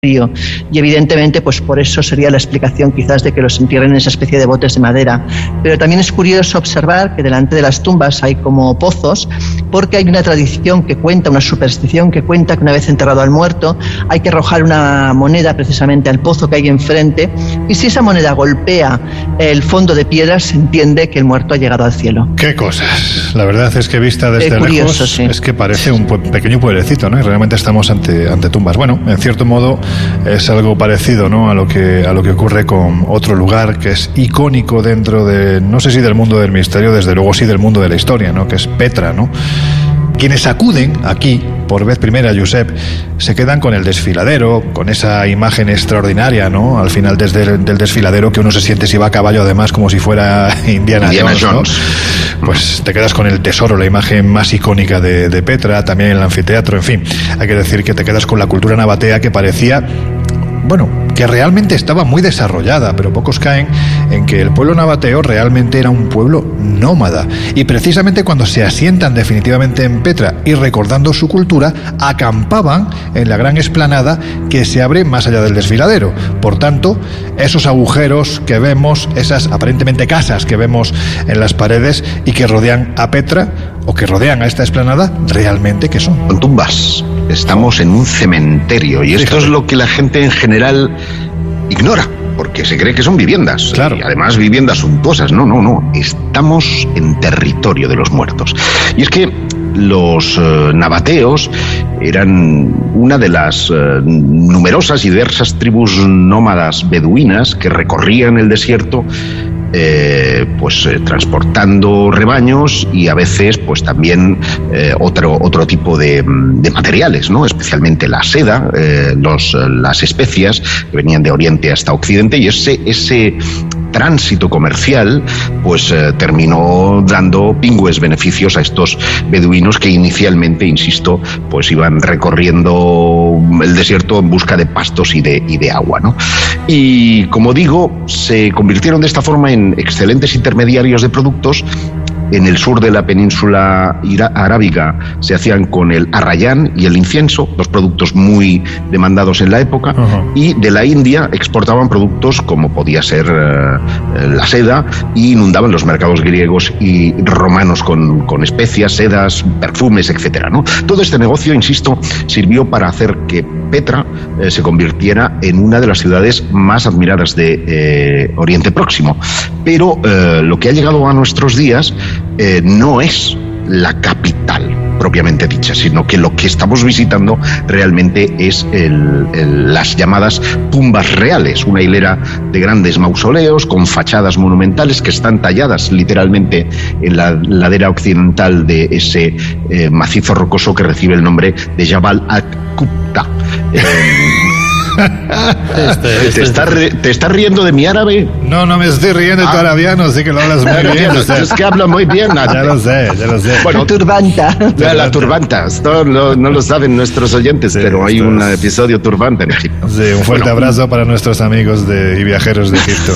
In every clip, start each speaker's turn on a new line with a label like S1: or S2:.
S1: frío, y evidentemente pues por eso sería la explicación quizás de que los entierren en esa especie de botes de madera. Pero también es curioso observar que delante de las tumbas hay como pozos, porque hay una tradición que cuenta, una superstición que cuenta que una vez enterrado al muerto hay que arrojar una moneda precisamente al pozo que hay enfrente, y si esa moneda golpea el fondo de piedras se entiende que el muerto ha llegado al cielo.
S2: Qué cosas, la verdad es que vista desde
S1: curioso,
S2: lejos,
S1: sí.
S2: Es que parece un pequeño pueblecito, ¿no? Y realmente estamos ante tumbas. Bueno, en cierto modo es algo parecido, ¿no?, a lo que ocurre con otro lugar que es icónico dentro de, no sé si del mundo del misterio, desde luego sí del mundo de la historia, ¿no?, que es Petra, ¿no? Quienes acuden aquí por vez primera, Josep, se quedan con el desfiladero, con esa imagen extraordinaria, ¿no?, al final del desfiladero, que uno se siente, si va a caballo además, como si fuera Indiana Jones, ¿no? Pues te quedas con el tesoro, la imagen más icónica de Petra, también el anfiteatro, en fin, hay que decir que te quedas con la cultura nabatea, que parecía, bueno, que realmente estaba muy desarrollada, pero pocos caen en que el pueblo nabateo realmente era un pueblo nómada, y precisamente cuando se asientan definitivamente en Petra y recordando su cultura, acampaban en la gran explanada que se abre más allá del desfiladero. Por tanto, esos agujeros que vemos, esas aparentemente casas que vemos en las paredes y que rodean a Petra o que rodean a esta explanada, ¿realmente qué son?
S3: Son tumbas. Estamos en un cementerio, y esto es lo que la gente en general ignora, porque se cree que son viviendas.
S2: Claro.
S3: Y además viviendas suntuosas. No. Estamos en territorio de los muertos. Y es que los nabateos eran una de las numerosas y diversas tribus nómadas beduinas que recorrían el desierto, transportando rebaños y a veces pues también otro tipo de materiales, ¿no? Especialmente la seda, las especias que venían de Oriente hasta Occidente, y ese tránsito comercial pues terminó dando pingües beneficios a estos beduinos que inicialmente, insisto, pues iban recorriendo el desierto en busca de pastos y de agua, ¿no? Y como digo, se convirtieron de esta forma en excelentes intermediarios de productos. En el sur de la península arábiga se hacían con el arrayán y el incienso, dos productos muy demandados en la época. Uh-huh. Y de la India exportaban productos como podía ser la seda, y inundaban los mercados griegos y romanos con especias, sedas, perfumes, etcétera, ¿no? Todo este negocio, insisto, sirvió para hacer que Petra se convirtiera en una de las ciudades más admiradas de Oriente Próximo. Pero lo que ha llegado a nuestros días no es la capital propiamente dicha, sino que lo que estamos visitando realmente es las llamadas tumbas reales, una hilera de grandes mausoleos con fachadas monumentales que están talladas literalmente en la ladera occidental de ese macizo rocoso que recibe el nombre de Jabal al-Qubta. ¿Te estás riendo de mi árabe?
S2: No me estoy riendo de tu arabiano, sí que lo hablas muy bien.
S3: Es que habla muy bien.
S2: Ya lo sé.
S1: Bueno, la turbanta.
S3: La turbanta. Esto no lo saben nuestros oyentes, sí, pero hay un episodio turbante en Egipto.
S2: Sí, un fuerte abrazo para nuestros amigos y viajeros de Egipto.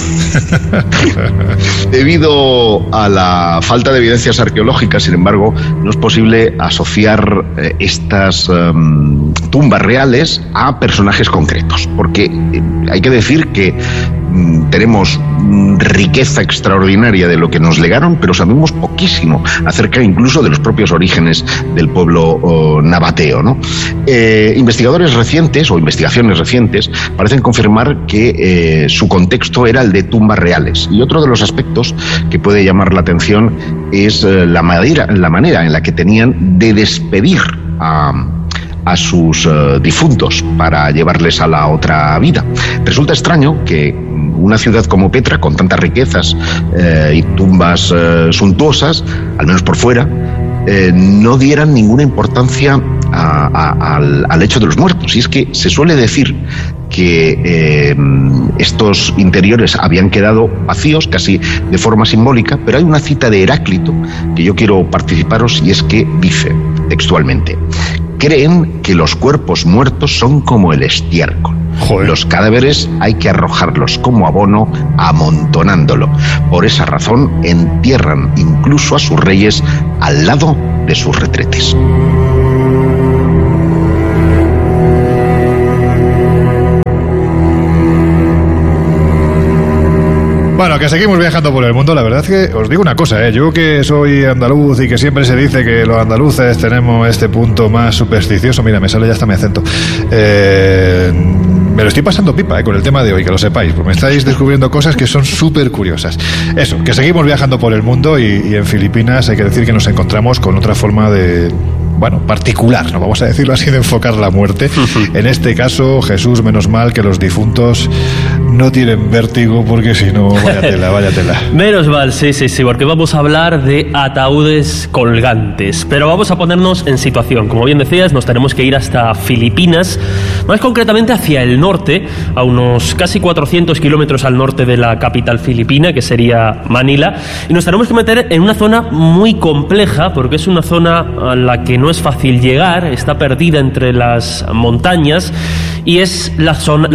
S3: Debido a la falta de evidencias arqueológicas, sin embargo, no es posible asociar estas tumbas reales a personajes concretos, porque hay que decir que tenemos riqueza extraordinaria de lo que nos legaron, pero sabemos poquísimo acerca incluso de los propios orígenes del pueblo nabateo, ¿no? Investigadores recientes o investigaciones recientes parecen confirmar que su contexto era el de tumbas reales, y otro de los aspectos que puede llamar la atención es la manera en la que tenían de despedir a sus difuntos para llevarles a la otra vida. Resulta extraño que una ciudad como Petra, con tantas riquezas y tumbas suntuosas, al menos por fuera, no dieran ninguna importancia al hecho de los muertos. Y es que se suele decir que estos interiores habían quedado vacíos, casi de forma simbólica, pero hay una cita de Heráclito que yo quiero participaros, y es que dice textualmente: creen que los cuerpos muertos son como el estiércol. Joder. Los cadáveres hay que arrojarlos como abono, amontonándolo. Por esa razón entierran incluso a sus reyes al lado de sus retretes.
S2: que seguimos viajando por el mundo. La verdad es que os digo una cosa, yo que soy andaluz y que siempre se dice que los andaluces tenemos este punto más supersticioso, mira, me sale ya hasta mi acento, me lo estoy pasando pipa con el tema de hoy, que lo sepáis, porque me estáis descubriendo cosas que son súper curiosas. Eso, que seguimos viajando por el mundo y en Filipinas hay que decir que nos encontramos con otra forma de... bueno, particular, ¿no? Vamos a decirlo así, de enfocar la muerte. En este caso, Jesús, menos mal que los difuntos no tienen vértigo, porque si no, vaya tela, vaya tela.
S4: Menos mal, sí, porque vamos a hablar de ataúdes colgantes. Pero vamos a ponernos en situación. Como bien decías, nos tenemos que ir hasta Filipinas, más concretamente hacia el norte, a unos casi 400 kilómetros al norte de la capital filipina, que sería Manila, y nos tenemos que meter en una zona muy compleja, porque es una zona a la que no es fácil llegar, está perdida entre las montañas, y es la zona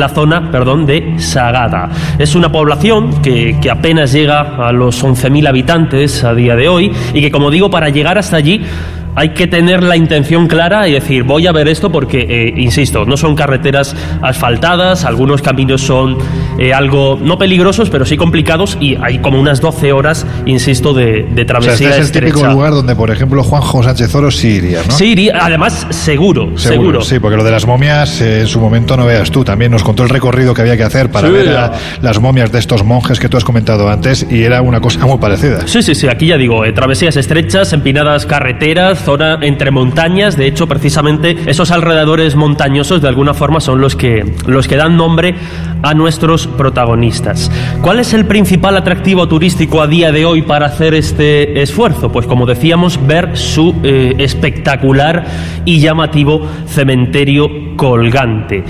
S4: de Sagada. Es una población que apenas llega a los 11.000 habitantes a día de hoy, y que, como digo, para llegar hasta allí hay que tener la intención clara y decir, voy a ver esto porque, insisto, no son carreteras asfaltadas, algunos caminos son algo, no peligrosos, pero sí complicados, y hay como unas 12 horas, insisto, de travesía.
S2: O sea, este es el
S4: estrecha.
S2: típico lugar donde, por ejemplo, Juanjo Sánchez Oro sí iría, ¿no?
S4: Sí iría, además seguro.
S2: Sí, porque lo de las momias, en su momento no veas tú, también nos contó el recorrido que había que hacer para ver las momias de estos monjes que tú has comentado antes, y era una cosa muy parecida.
S4: Sí, aquí ya digo, travesías estrechas, empinadas carreteras, zona entre montañas. De hecho, precisamente esos alrededores montañosos de alguna forma son los que dan nombre a nuestros protagonistas. ¿Cuál es el principal atractivo turístico a día de hoy para hacer este esfuerzo? Pues, como decíamos, ver su espectacular y llamativo cementerio colgante.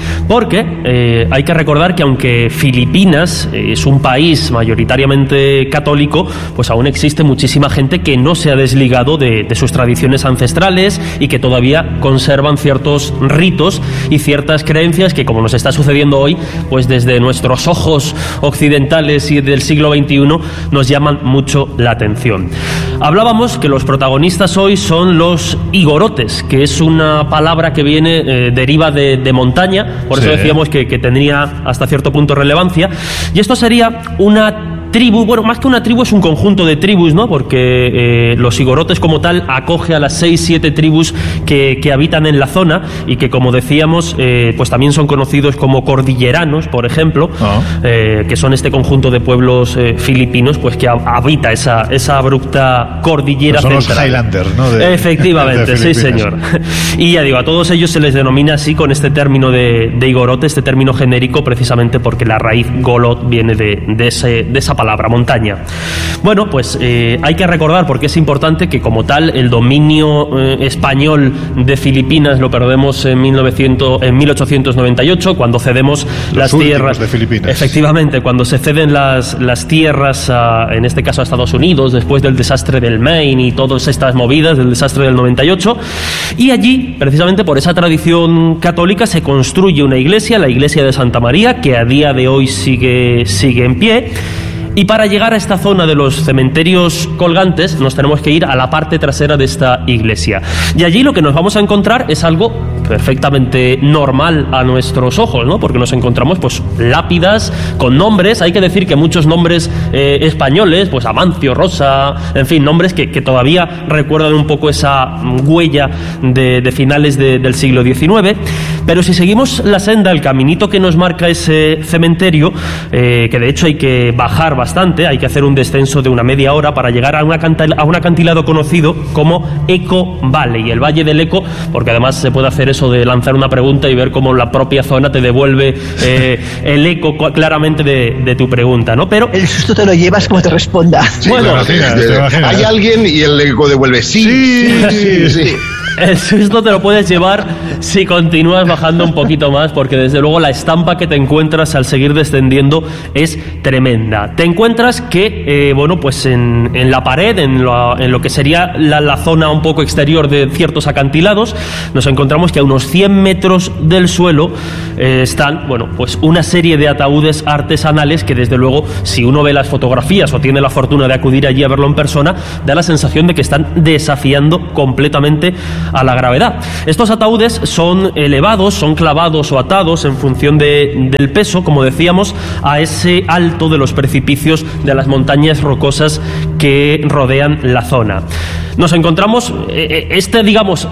S4: Porque hay que recordar que aunque Filipinas es un país mayoritariamente católico, pues aún existe muchísima gente que no se ha desligado de sus tradiciones ancestrales y que todavía conservan ciertos ritos y ciertas creencias que, como nos está sucediendo hoy, pues desde nuestros ojos occidentales y del siglo XXI nos llaman mucho la atención. Hablábamos que los protagonistas hoy son los igorotes, que es una palabra que viene, deriva de montaña, por eso decíamos que tendría hasta cierto punto relevancia, y esto sería una tribu, bueno, más que una tribu es un conjunto de tribus, ¿no? Porque los igorotes como tal acoge a las 6-7 tribus que habitan en la zona y que, como decíamos, pues también son conocidos como cordilleranos, por ejemplo, que son este conjunto de pueblos filipinos, pues que habita esa abrupta cordillera
S2: central. Son los Highlanders, ¿no?
S4: Efectivamente, sí, señor. Y ya digo, a todos ellos se les denomina así con este término de igorote, este término genérico, precisamente porque la raíz golot viene de esa palabra, montaña. Bueno, pues hay que recordar, porque es importante, que como tal el dominio español de Filipinas lo perdemos en 1898, cuando cedemos las tierras
S2: de Filipinas.
S4: Efectivamente, cuando se ceden las tierras en este caso a Estados Unidos, después del desastre del Maine y todas estas movidas del desastre del 98, y allí, precisamente por esa tradición católica, se construye una iglesia, la iglesia de Santa María, que a día de hoy sigue en pie. Y para llegar a esta zona de los cementerios colgantes nos tenemos que ir a la parte trasera de esta iglesia. Y allí lo que nos vamos a encontrar es algo perfectamente normal a nuestros ojos, ¿no? Porque nos encontramos pues lápidas con nombres. Hay que decir que muchos nombres españoles, pues Amancio, Rosa, en fin, nombres que todavía recuerdan un poco esa huella de finales del siglo XIX. Pero si seguimos la senda, el caminito que nos marca ese cementerio, que de hecho hay que bajar bastante, hay que hacer un descenso de una media hora para llegar a un acantilado conocido como Eco Valley, el Valle del Eco, porque además se puede hacer eso de lanzar una pregunta y ver cómo la propia zona te devuelve el eco claramente de tu pregunta, ¿no? Pero
S1: el susto te lo llevas como te responda.
S3: Sí, bueno, te imaginas. Hay alguien y el eco devuelve sí.
S4: El susto te lo puedes llevar si continúas bajando un poquito más, porque desde luego la estampa que te encuentras al seguir descendiendo es tremenda. Te encuentras que, bueno, pues en la pared, en lo que sería la zona un poco exterior de ciertos acantilados, nos encontramos que a unos 100 metros del suelo están, bueno, pues una serie de ataúdes artesanales que, desde luego, si uno ve las fotografías o tiene la fortuna de acudir allí a verlo en persona, da la sensación de que están desafiando completamente a la gravedad. Estos ataúdes son elevados, son clavados o atados en función del peso, como decíamos, a ese alto de los precipicios de las montañas rocosas que rodean la zona. Nos encontramos, digamos,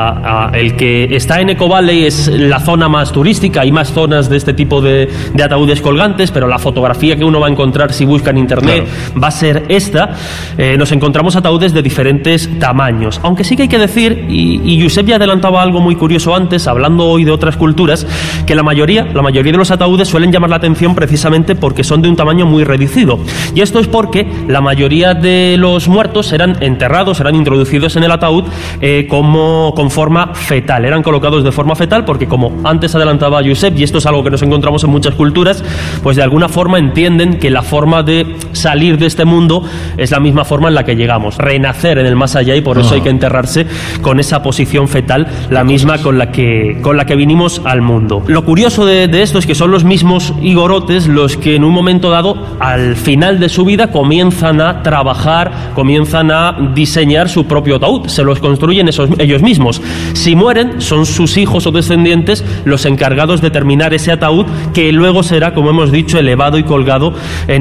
S4: el que está en Echo Valley es la zona más turística, hay más zonas de este tipo de ataúdes colgantes, pero la fotografía que uno va a encontrar si busca en internet va a ser esta. Nos encontramos ataúdes de diferentes tamaños, aunque sí que hay que decir, y Josep ya adelantaba algo muy curioso antes, hablando hoy de otras culturas, que la mayoría de los ataúdes suelen llamar la atención precisamente porque son de un tamaño muy reducido, y esto es porque la mayoría de los muertos eran enterrados, eran introducidos en el ataúd con forma fetal, eran colocados de forma fetal porque, como antes adelantaba Josep, y esto es algo que nos encontramos en muchas culturas, pues de alguna forma entienden que la forma de salir de este mundo es la misma forma en la que llegamos, renacer en el más allá, y por eso hay que enterrarse con esa posición fetal, la misma con la que vinimos al mundo. Lo curioso de esto es que son los mismos igorotes los que en un momento dado, al final de su vida, comienzan a trabajar, comienzan a diseñar su propio ataúd, se los construyen ellos mismos. Si mueren, son sus hijos o descendientes los encargados de terminar ese ataúd, que luego será, como hemos dicho, elevado y colgado en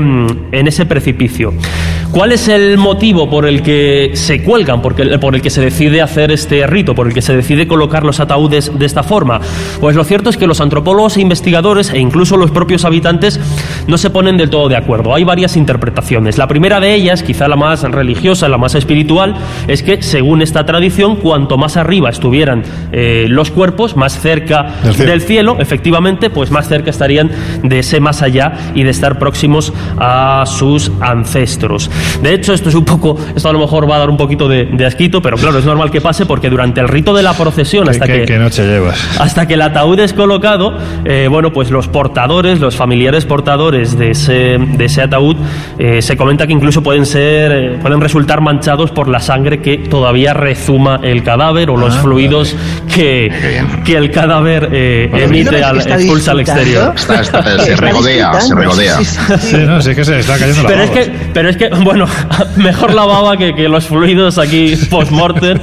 S4: ese precipicio. ¿Cuál es el motivo por el que se cuelgan, por el que se decide hacer este rito, por el que se decide colocar los ataúdes de esta forma? Pues lo cierto es que los antropólogos e investigadores, e incluso los propios habitantes, no se ponen del todo de acuerdo. Hay varias interpretaciones. La primera de ellas, quizá la más religiosa, la más espiritual, es que, según esta tradición, cuanto más arriba estuvieran los cuerpos, más cerca del cielo, efectivamente, pues más cerca estarían de ese más allá y de estar próximos a sus ancestros. De hecho, esto a lo mejor va a dar un poquito de asquito, pero claro, es normal que pase, porque durante el rito de la procesión,
S2: ¿Qué noche llevas?
S4: Hasta que el ataúd es colocado, pues los portadores, los familiares portadores de ese ataúd, se comenta que incluso pueden resultar manchados por la sangre que todavía rezuma el cadáver, o los fluidos que el cadáver expulsa al exterior.
S3: Se regodea.
S2: Sí, no, sí que se está cayendo la baba.
S4: Pero es que, bueno, mejor la baba que los fluidos aquí post-mortem,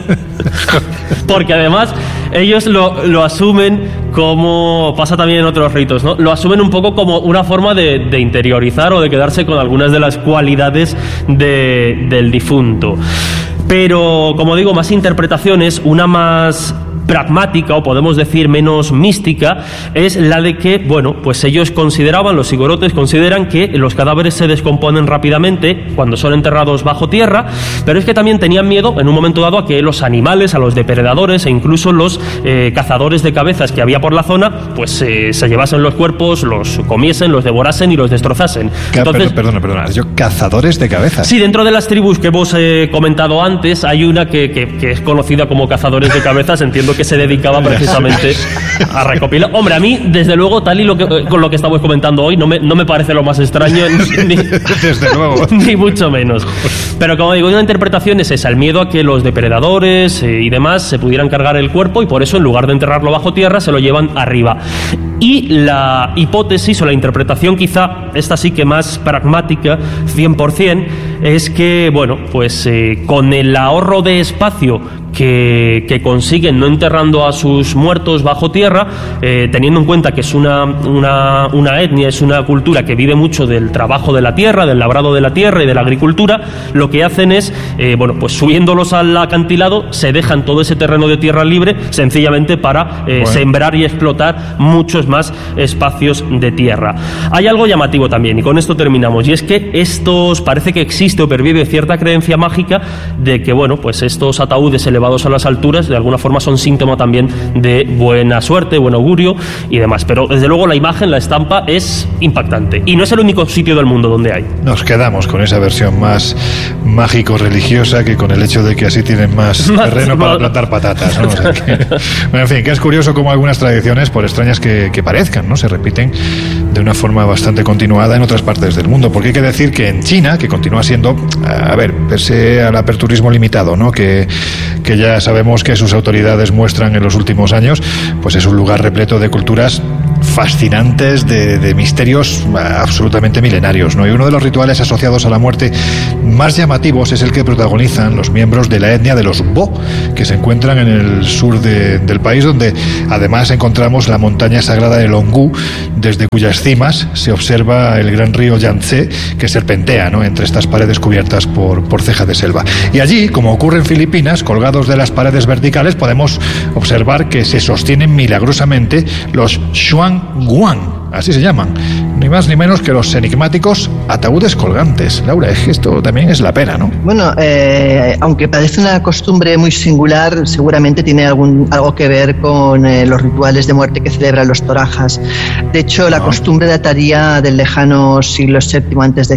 S4: porque además ellos lo asumen como pasa también en otros ritos, ¿no? Lo asumen un poco como una forma de interiorizar o de quedarse con algunas de las cualidades del difunto. Pero, como digo, más interpretaciones, una más pragmática, o podemos decir menos mística, es la de que, pues ellos los igorotes consideran que los cadáveres se descomponen rápidamente cuando son enterrados bajo tierra, pero es que también tenían miedo en un momento dado a que los animales, a los depredadores e incluso los cazadores de cabezas que había por la zona, pues se llevasen los cuerpos, los comiesen, los devorasen y los destrozasen. Entonces,
S2: perdona, cazadores de cabezas.
S4: Sí, dentro de las tribus que hemos comentado antes, hay una que es conocida como cazadores de cabezas. Entiendo que se dedicaba precisamente a recopilar. Hombre, a mí, desde luego, tal y con lo que estamos comentando hoy, no me parece lo más extraño,
S2: desde luego,
S4: ni mucho menos. Pero, como digo, una interpretación es esa, el miedo a que los depredadores y demás se pudieran cargar el cuerpo, y por eso, en lugar de enterrarlo bajo tierra, se lo llevan arriba. Y la hipótesis o la interpretación, quizá esta sí que más pragmática, 100%, es que, pues con el ahorro de espacio que consiguen no enterrando a sus muertos bajo tierra, teniendo en cuenta que es una etnia, es una cultura que vive mucho del trabajo de la tierra, del labrado de la tierra y de la agricultura, lo que hacen es, pues subiéndolos al acantilado, se dejan todo ese terreno de tierra libre sencillamente para sembrar y explotar muchos más espacios de tierra. Hay algo llamativo también, y con esto terminamos, y es que parece que existe o pervive cierta creencia mágica de que, pues estos ataúdes elevados a las alturas de alguna forma son síntoma también de buena suerte, buen augurio y demás. Pero desde luego la imagen, la estampa es impactante, y no es el único sitio del mundo donde hay.
S2: Nos quedamos con esa versión más mágico-religiosa que con el hecho de que así tienen más terreno para plantar patatas, ¿no? O sea en fin, que es curioso cómo algunas tradiciones, por extrañas que parezcan, ¿no?, se repiten de una forma bastante continuada en otras partes del mundo. Porque hay que decir que en China, que continúa siendo, pese al aperturismo limitado, ¿no?, que ya sabemos que sus autoridades muestran en los últimos años, pues es un lugar repleto de culturas fascinantes de misterios absolutamente milenarios, ¿no? Y uno de los rituales asociados a la muerte más llamativos es el que protagonizan los miembros de la etnia de los Bo, que se encuentran en el sur del país, donde además encontramos la montaña sagrada de Longú, desde cuyas cimas se observa el gran río Yangtze, que serpentea, ¿no?, entre estas paredes cubiertas por ceja de selva. Y allí, como ocurre en Filipinas, colgados de las paredes verticales, podemos observar que se sostienen milagrosamente los Xuan Guan, así se llaman, ni más ni menos que los enigmáticos ataúdes colgantes. Laura, es que esto también es la pena, ¿no?
S1: Bueno, aunque parece una costumbre muy singular, seguramente tiene algo que ver con los rituales de muerte que celebran los torajas. De hecho, la costumbre dataría del lejano siglo VII a.C.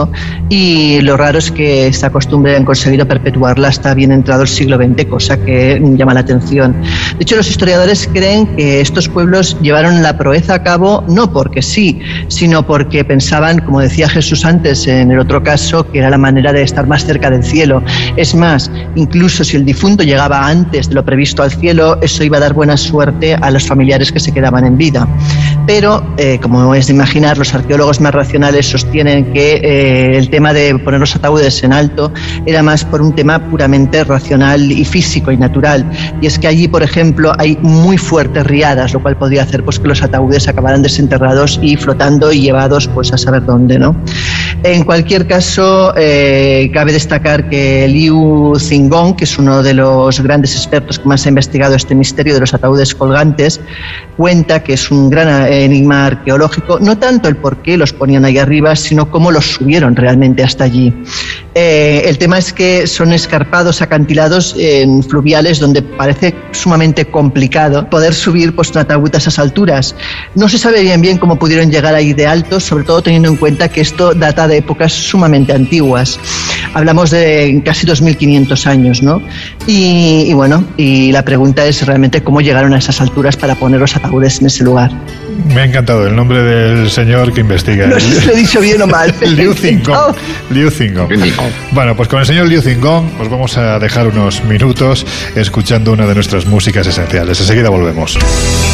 S1: y lo raro es que esta costumbre han conseguido perpetuarla hasta bien entrado el siglo XX, cosa que llama la atención. De hecho, los historiadores creen que estos pueblos llevaron la proeza a cabo no porque sí, sino porque pensaban, como decía Jesús antes en el otro caso, que era la manera de estar más cerca del cielo. Es más, incluso si el difunto llegaba antes de lo previsto al cielo, eso iba a dar buena suerte a los familiares que se quedaban en vida. Pero, como es de imaginar, los arqueólogos más racionales sostienen que el tema de poner los ataúdes en alto era más por un tema puramente racional y físico y natural. Y es que allí, por ejemplo, hay muy fuertes riadas, lo cual podría hacer pues que los ataúdes acabaran desenterrados y flotando y llevados pues a saber dónde, ¿no? En cualquier caso, cabe destacar que Liu Xingong, que es uno de los grandes expertos que más ha investigado este misterio de los ataúdes colgantes, cuenta que es un gran enigma arqueológico, no tanto el por qué los ponían ahí arriba, sino cómo los subieron realmente hasta allí. El tema es que son escarpados, acantilados en fluviales donde parece sumamente complicado poder subir pues, un ataúd a esas alturas. No se sabe bien cómo pudieron llegar ahí de altos, sobre todo teniendo en cuenta que esto data de épocas sumamente antiguas. Hablamos de casi 2500 años, ¿no? Y bueno, y la pregunta es realmente cómo llegaron a esas alturas para poner los ataúdes en ese lugar.
S2: Me ha encantado el nombre del señor que investiga.
S1: No sé si lo he dicho bien o mal.
S2: Liu Xingong. Liu Xingong. Bueno, pues con el señor Liu Xingong os vamos a dejar unos minutos escuchando una de nuestras músicas esenciales. Enseguida volvemos.